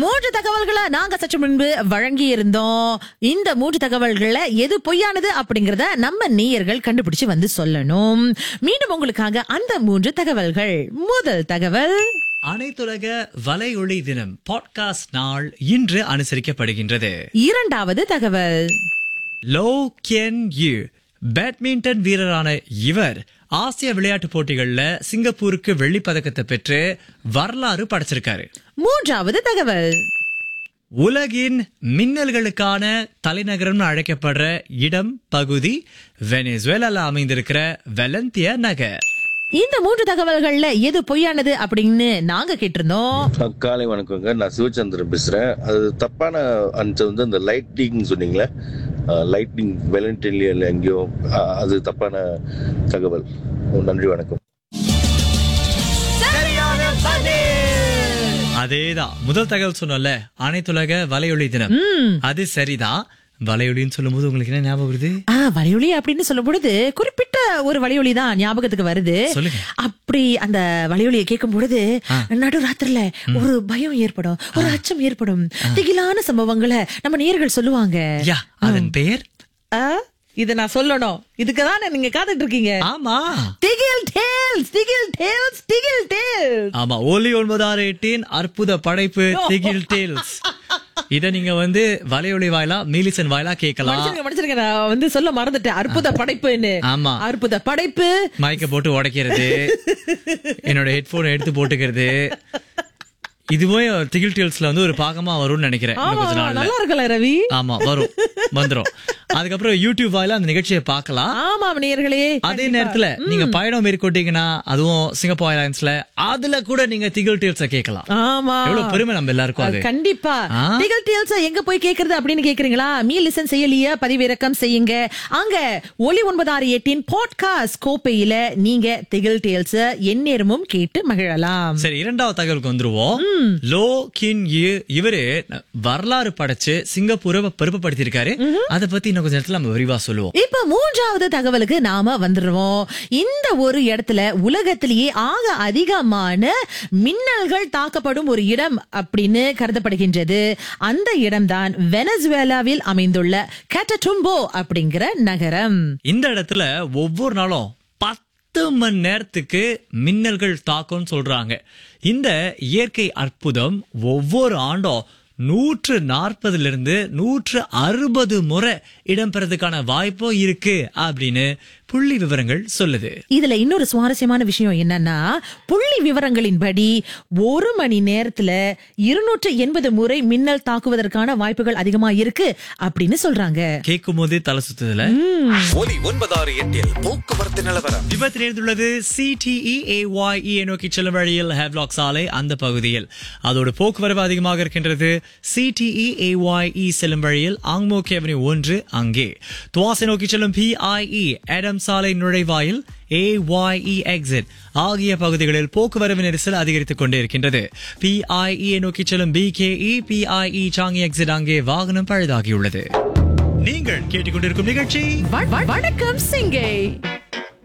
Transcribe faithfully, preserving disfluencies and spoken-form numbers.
மூன்று தகவல்களை நாங்க சற்று முன்பு வழங்கி இருந்தோம். இந்த மூன்று தகவல்களை எது பொய்யானது அப்படிங்கறத நம்ம நேயர்கள் கண்டுபிடிச்சு வந்து சொல்லணும். மீண்டும் உங்களுக்காக அந்த மூன்று தகவல்கள். முதல் தகவல், அனைத்துலக வலையொலி தினம் பாட்காஸ்ட் நாள் இன்று அனுசரிக்கப்படுகின்றது. இரண்டாவது தகவல், லோ கியன் யூ பேட்மிண்டன் வீரரான இவர் ஆசிய விளையாட்டுப் போட்டிகள்ல சிங்கப்பூருக்கு வெள்ளிப் பதக்கத்தை பெற்று வரலாறு படைச்சிருக்காரு. மூன்றாவது தகவல், உலகின் மின்னல்களுக்கான தலைநகரம் அழைக்கப்படுற இடம் பகுதி வெனிசுவேலால அமைந்திருக்கிற வெலந்தியா நகர். இந்த மூன்று தகவல்கள்ல எது பொய்யானது அப்படின்னு நாங்க கேட்டிருந்தோம். காலை வணக்கங்க, நான் சிவச்சந்திரன் பேசுறேன். அது தப்பான ஆன்சர் வந்து அந்த லைட்டிங் சொன்னீங்களே, லைட்டிங் வெலண்டிலியல் எங்கேயோ, அது தப்பான தகவல். நன்றி, வணக்கம். அதேதான் முதல் தகவல் சொன்னோம்ல, அனைத்துலக வலையொலி தினம். அது சரிதான். வலையொலின்னு சொல்லும் போது உங்களுக்கு என்ன ஞாபகம் வருது? வலையொலி அப்படின்னு சொல்லும் பொழுது குறிப்பிட்ட ஒரு வலையொலி தான் ஞாபகத்துக்கு வருது. அப்படி அந்த வலையொலியை கேட்கும் பொழுது நடுராத்திரில ஒரு பயம் ஏற்படும், ஒரு அச்சம் ஏற்படும், திகிலான சம்பவங்களை நம்ம நேயர்கள் சொல்லுவாங்க. அதன் பெயர் இத நான் சொல்லணும், இதுக்குதான் நீங்க காத்துட்டு இருக்கீங்க. ஆமா, திகில் டேல்ஸ், திகில் டேல்ஸ், திகில் டேல்ஸ். ஆமா, ஒலி ஒன்பதாறு எட்டின் அற்புத படைப்பு திகில் டேல்ஸ். இத நீங்க வந்து வலையொலி வாயிலா மீலிசன் வாயிலா கேட்கலாம். நான் வந்து சொல்ல மறந்துட்டேன், அற்புத படைப்புன்னு. ஆமா, அற்புத படைப்பு. மைக்க போட்டு உடைக்கிறது, என்னோட ஹெட்போன் எடுத்து போட்டுக்கிறது, இதுவே திகில் டேல்ஸ்ல வந்து ஒரு பாகமா வரும்னு நினைக்கிறேன். நல்லா இருக்கல ரவி. ஆமா, வரும், வந்துரும். அதுக்கப்புறம் யூடியூப் வாயில அந்த நிகழ்ச்சியை பார்க்கலாம். ஆமா நேயர்களே, அதே நேரத்துல நீங்க பயணம் மேற்கொண்டீங்கன்னா, அதுவும் சிங்கப்பூர் ஏர்லைன்ஸ்ல, அதுல கூட நீங்க திகில் டேல்ஸ கேட்கலாம். ஆமா, எவ்வளவு பெருமை நம்ம எல்லாருக்கும் அது. கண்டிப்பா. திகில் டேல்ஸ எங்க போய் கேக்குறது அப்படின்னு கேக்குறீங்களா? மீ லிசன் செயலிய பதிவிறக்கம் செய்யுங்க. அங்க ஒலி ஒன்பதாறு எட்டின் பாட்காஸ்ட் கோப்பையில நீங்க திகில் டேல்ஸ எந்நேரமும் கேட்டு மகிழலாம். சரி, இரண்டாவது தகவலுக்கு வந்துருவோம். லோ கின் யூ இவரு வரலாறு படைச்சு சிங்கப்பூரை பெருமைப்படுத்தி இருக்காரு. அதை பத்தி இன்னும் கொஞ்சம் நேரத்துல நம்ம விரிவா சொல்லுவோம். இப்ப மூன்றாவது தகவலுக்கு நாம வந்துருவோம். இந்த ஒரு இடத்துல உலகத்திலேயே ஆக அதிகமான மின்னல்கள் தாக்கப்படும் ஒரு இடம் அப்படின்னு கருதப்படுகின்றது. அந்த இடம்தான் வெனசுவேலாவில் அமைந்துள்ள கேட்டடும்போ அப்படிங்கிற நகரம். இந்த இடத்துல ஒவ்வொரு நாளும் பத்து மணி நேரத்துக்கு மின்னல்கள் தாக்கும்னு சொல்றாங்க. இந்த இயற்கை அற்புதம் ஒவ்வொரு ஆண்டும் நூற்று நாற்பதுல இருந்து நூற்று அறுபது முறை இடம்பெறதுக்கான வாய்ப்பும் இருக்கு அப்படின்னு புள்ளி விவரங்கள் சொல்லுது. இதுல இன்னொரு சுவாரஸ்யமான விஷயம் என்னன்னா, புள்ளி விவரங்களின்படி ஒரு மணி நேரத்துல இருநூற்று எண்பது முறை மின்னல் தாக்குவதற்கான வாய்ப்புகள் அதிகமா இருக்கு அப்படின்னு சொல்றாங்க. கேட்கும் போதே தலை சுத்துதுல. ஒலி ஒன்பதாறு எட்டில் போக்குவரத்து நிலவரம். விபத்து நேர்ந்துள்ளது சிடிஇஏஒய்இ நோக்கி செல்லும் வழியில் ஹேவ்லாக் சாலை அந்த பகுதியில். அதோட போக்குவரவு அதிகமாக இருக்கின்றது. சிடிஇஏஒய்இ செல்லும் வழியில் ஆங்மோக் அவென்யூ ஒன்று அங்கே. துவாசை நோக்கி செல்லும் பிஐஇ ஆடம் சாலை நுழைவாயில் ஏஒய்இ எக்ஸிட் ஆகிய பகுதிகளில் போக்குவரவு நெரிசல் அதிகரித்துக் கொண்டே இருக்கின்றது. பிஐஇ நோக்கி செல்லும் பிகேஇ பிஐஇ சாங்கி எக்ஸிட் அங்கே வாகனம் பழுதாகியுள்ளது. நீங்கள் கேட்டுக்கொண்டிருக்கும் நிகழ்ச்சி வணக்கம் சிங்கை.